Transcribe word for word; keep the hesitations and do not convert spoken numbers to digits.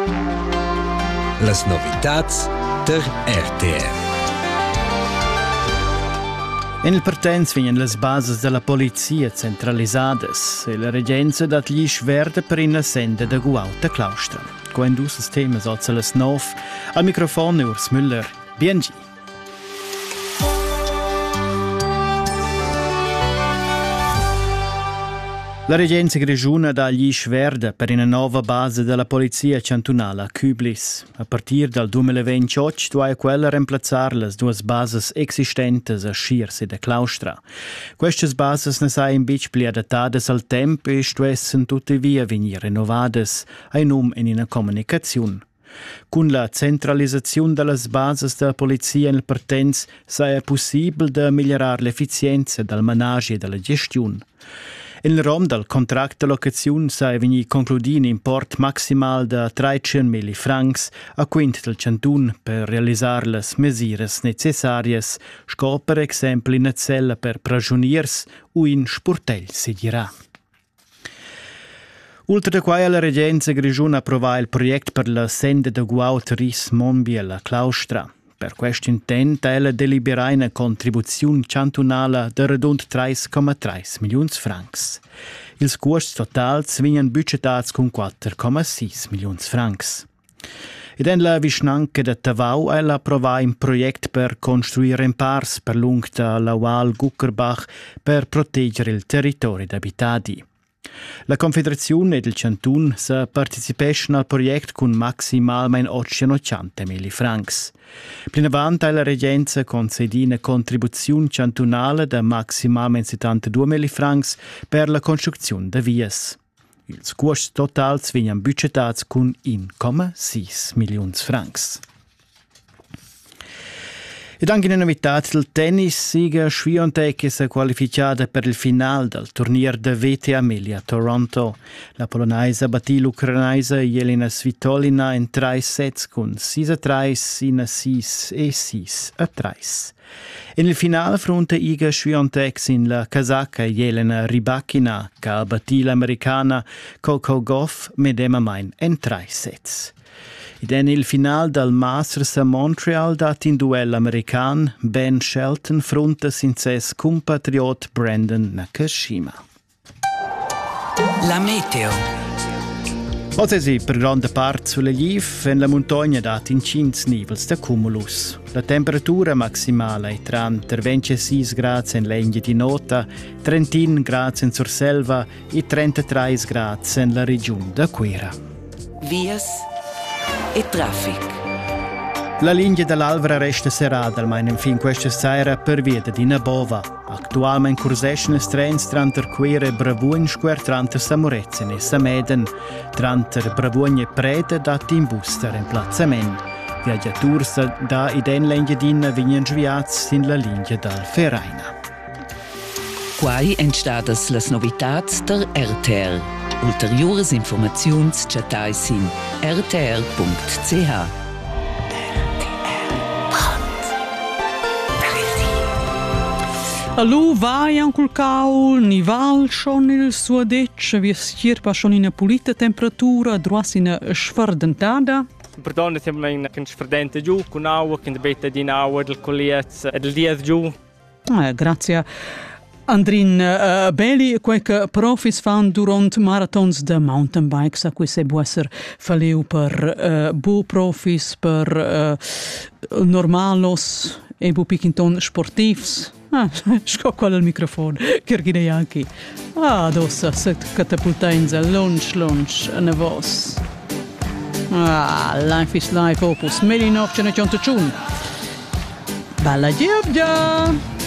Las novitats der R T R. En il partenz vegnan las bases della polizia centralisadas e la regenza dat gli sverde per in la senda da Guauta Claustra. Quando usas temas ozza las nov, al microfono Urs Müller, biengi. La regenza grigiuna dà gli sverde per una nuova base della polizia cantonale a Küblis. A partir dal duemilaventotto doveva quella reemplazzare le due bases esistenti a Schiers e da Claustra. Queste bases ne sono invece più adattate al tempo e stuessero tuttavia venire rinnovate a nome e in una comunicazione. Con la centralizzazione delle bases della polizia nel partenz sarà possibile migliorare l'efficienza del managio e della gestione. Il rom del contratto de locazione sa vegni concludi un import maximal de trecento francs a quint del cantun per realizzare le misure necessarie, sco per esempio una cella per prigioniers o in sportell si dirà. Oltre da quai la regenza grigiuna approvà il progetto per la senda de Guaut Ris Monbiel a Claustra. Per questo intento ella deliberà una contribuzione cantonale di rund tre virgola tre milioni francs. Il costi totali vengono budgetati con quattro virgola sei milioni francs. Ed in la vicinanza di Tavau ella approvà un progetto per costruire impars per lungo la Val Guckerbach per proteggere il territorio abitati. La Confederazione ed il Cantun se partecipano al progetto con maximalmente ottocentomila francs. Più avanti la regenza concede una contribuzione cantonale di maximalmente settantaduemila francs per la costruzione di vias. I costi totali vengono budgetati con uno virgola sei milioni francs. Ed anche in novità del tennis, Siga Swiatek si è qualificata per il finale del turnier de V T A Mille a Toronto. La polonese battì l'ucrainese Jelena Svitolina in tre sets con sei a tre, sei a sei e sei a tre. In il finale fronte Iga Swiatek in la casacca Jelena Rybakina, che ha battì l'americana Coco Gauff medemamein in tre sets. Ed in il finale del Masters a Montreal dat in duello americano Ben Shelton fronte sin ses compatriot Brandon Nakashima. La meteo. Oggi per grande parte sulle Liv in la montagna dat in cinque nivels de cumulus. La temperatura maximale è tra ventisei gradi in Legna di Nota, trentuno gradi in Surselva e trentatré gradi in la regione da Quera. Vias e traffic. La linea dell'Alvera resta serrata almeno fin questa sera per via di Nabova. Attualmente cursescono le treni tra Quera e Bravugn, tra Samorezen e Sameden, tra Bravugn e Preda dati in bus da reemplazzamento. Viaggiatori da in linea d'ina vengono sviati in la linea dal Ferraina. Quai entstadas las novitats der R T R. Ulteriores informaziuns chatais in r t r punct c h. Allo vai ancul caul, nival schon il suo decce, vi schirpa schon in a pulita temperatura, druas in a sfardentada. Perdone, siamo in una sfardente giù, con acqua, con la betta di acqua, del colliez, del diez giù. Eh, grazie. Andrin uh, Belli, quei profis fan durant marathons de mountainbikes, a cui se può essere falleu per uh, bu profis, per uh, normalos e bu piquinton sportivs. Ah, sco qua il microfono, che rigide anche. Ah, dossa, se catapultainza, lunch, lunch, a nevos. Ah, life is life, opus, millinocentocentocinque. Bella giobgia!